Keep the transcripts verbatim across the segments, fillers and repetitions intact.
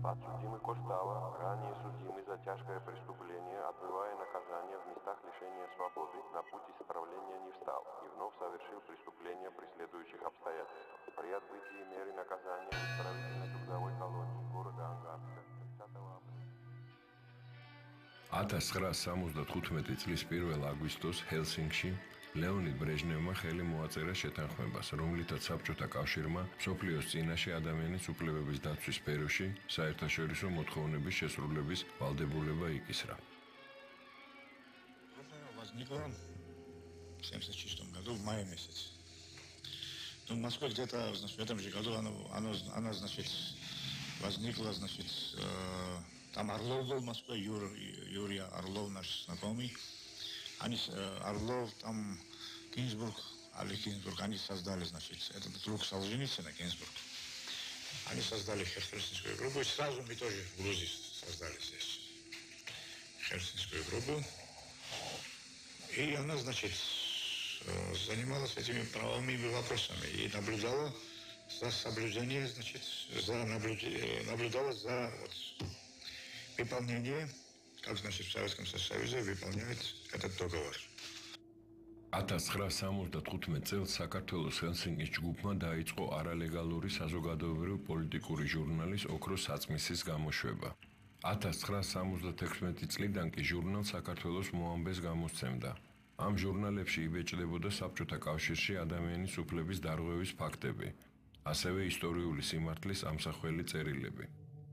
Подсудимый Костава, ранее судимый за тяжкое преступление, отбывая наказание в местах лишения свободы, на путь исправления не встал и вновь совершил преступление при следующих обстоятельствах. При отбытии меры наказания в исправительно-трудовой колонии города Ангарска тридцатого апреля. ათას ცხრაასი სამოცდათხუთმეტი წლის პირველ აგვისტოს ჰელსინკში ლეონიდ ბრეჟნევმა ხელი მოაწერა შეთანხმებას, რომლითაც საბჭოთა კავშირმა მსოფლიოს წინაშე ადამიანის უფლებების დაცვის სფეროში საერთაშორისო მოთხოვნების შესრულების ვალდებულება იკისრა. Возникло в семьдесят шестом году, в мае месяце. Ну, в Москве где-то в этом же году она, она, она значит, возникла, значит, э, там Орлов был в Москве, Юр, Юрий Орлов, наш знакомый. Они, э, Орлов, там Гинзбург, Али Гинзбург, они создали, значит, этот друг Солженицына, Гинзбург. Они создали хельсинскую группу, и сразу мы тоже в Грузии создали здесь хельсинскую группу. И она, значит, занималась этими правовыми вопросами и наблюдала за соблюдением, значит, за наблюдение, наблюдала за вот, выполнение, как, значит, в Советском Союзе выполняет этот договор. ათას ცხრაასი სამოცდათხუთმეტი წელს საქართველოს ჰელსინკის ჯგუფმა დაიწყო არალეგალური საზოგადოებრივი პოლიტიკური ჟურნალის ოქროს საწმისის გამოშვება. ათას ცხრაასი სამოცდათექვსმეტი წლიდან კი ჟურნალ საქართველოს მოამბეს გამოსცემდა. ამ ჟურნალებში იბეჭდებოდა საბჭოთა კავშირში ადამიანის უფლების დარღვევის ფაქტები, ასევე ისტორიული სიმართლის ამსახველი წერილები.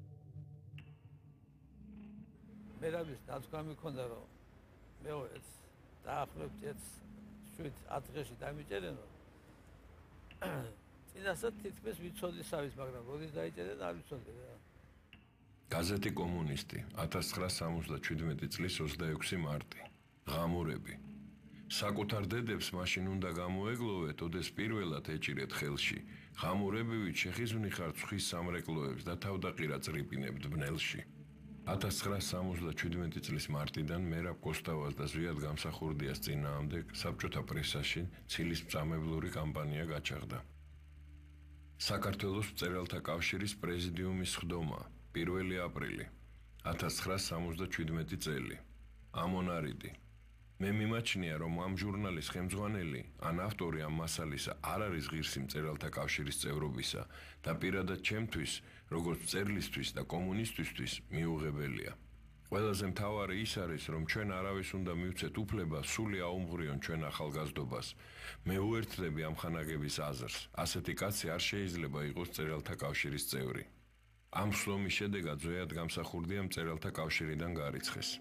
მე რამის დაცვა მქონდა, რომ მეოეც დაახლოებით შვიდ ათ დღეში დამიჭერენო. წინასწარ თითქმის ვიცოდი სავის, მაგრამ როდის დაიჭერენ არ ვიცოდი რა. გაზეთი კომუნისტი, ათას ცხრაასი სამოცდაჩვიდმეტი წლის ოცდაექვსი მარტი. ღამურები. საკუთარ დედებს მაშინ უნდა გამოეგლოვეთ, ოდეს პირველად ეჭირეთ ხელში. ღამურებივით შეხიზვნიხარ ცხვის სამრეკლოებს და თავდაყირა წრიპინებთ ბნელში. ათას ცხრაასი სამოცდაჩვიდმეტი წლის მარტიდან მერაბ კოსტავას და ზვიად გამსახურდიას წინააღმდეგ საბჭოთა პრესაში ცილის-მწამებლური კამპანია გაჩაღდა. საქართველოს მწერალთა კავშირის პრეზიდიუმის სხდომა, პირველი აპრილი, ათას ცხრაასი სამოცდაჩვიდმეტი წელი. ამონარიდი. მე მიმაჩნია, რომ ამ ჟურნალის ხელმძღვანელი ან ავტორი ამ მასალისა არ არის ღირსი მწერალთა კავშირის წევრობისა და პირადად ჩემთვის, როგორც მწერლისთვის და კომუნისტისთვის მიუღებელია. ყველაზე მთავარი ის არის, რომ ჩვენ არავის უნდა მივცეთ უფლება სული აუმღვრიონ ჩვენ ახალგაზრდობას. მე უერთდები ამ ხანაგების აზრს. ასეთი კაცი არ შეიძლება იყოს მწერალთა კავშირის წევრი. ამ სლომის შედეგად ზვიად გამსახურდია მწერალთა კავშირიდან გარიცხეს.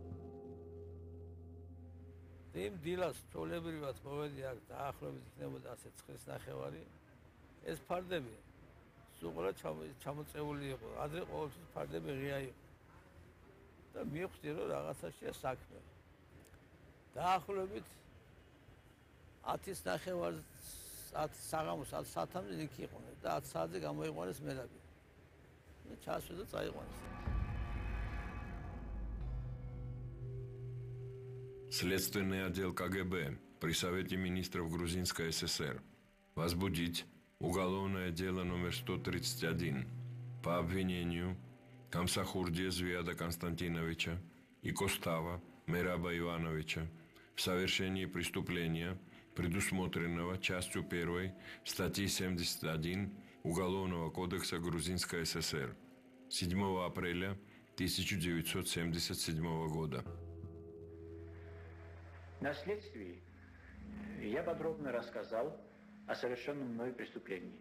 იმ დილას ჩვეულებრივად მოვედი აქ დაახლოებით იქნებოდა ასე ცხრის ნახევარი. ეს ფარდები სულ ჩამოწეული იყო. ადრე ყოველთვის ფარდები ღია იყო. და მივხვდი, რომ რაღაცაშია საქმე. დაახლოებით ათის ნახევარს ათ საღამოს ათ საათამდე იქ იყვნენ და ათ საათზე გამოიყვანეს მერაბი. და ჩასვიდა და წაიყვანეს. Следственный отдел ка гэ бэ при Совете министров Грузинской эс эс эр возбудить уголовное дело номер сто тридцать один по обвинению Камсахурдия Звиада Константиновича и Костава Мераба Ивановича в совершении преступления, предусмотренного частью первой статьи семьдесят один Уголовного кодекса Грузинской эс эс эр седьмого апреля тысяча девятьсот семьдесят седьмого года. На следствии я подробно рассказал о совершенном мной преступлении.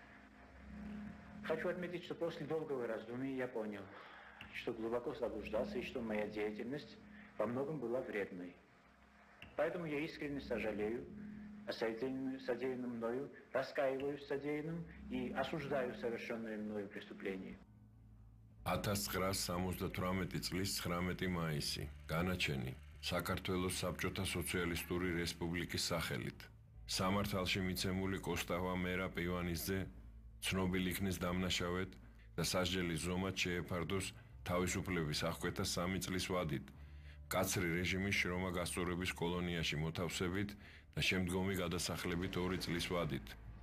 Хочу отметить, что после долгого раздумья я понял, что глубоко заблуждался и что моя деятельность во многом была вредной. Поэтому я искренне сожалею о содеянном мною, раскаиваюсь в содеянном и осуждаю совершенное мною преступление. ათას ცხრაასი სამოცდათვრამეტი წლის ცხრამეტი მაისი. განაჩენი. საქართველოს საბჭოთა სოციალისტური რესპუბლიკის სახელით. სამართალში მიცემული კოსტავა მერაბ ივანიძე ცნობილი იქნის დამნაშავედ და სასჯელის ზომად შეეფარდოს თავისუფლების აღკვეთა სამი წლის ვადით, მკაცრი რეჟიმის შრომა გასწორების კოლონიაში მოთავსებით და შემდგომი გადასახლებით ორი წლის ვადით.